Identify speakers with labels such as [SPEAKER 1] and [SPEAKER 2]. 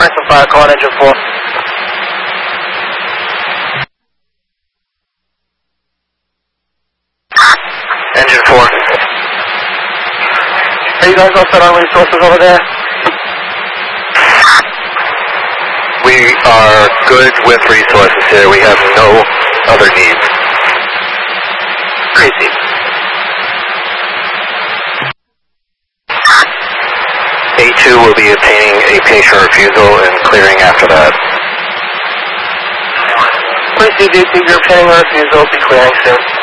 [SPEAKER 1] Expressing fire, call engine 4. Engine 4. Are you guys all set on resources over there?
[SPEAKER 2] We are good with resources here. We have no other needs.
[SPEAKER 1] Crazy.
[SPEAKER 2] A2 will be obtaining a patient refusal and clearing after that.
[SPEAKER 1] Please see DT, you're obtaining a refusal, be clearing soon.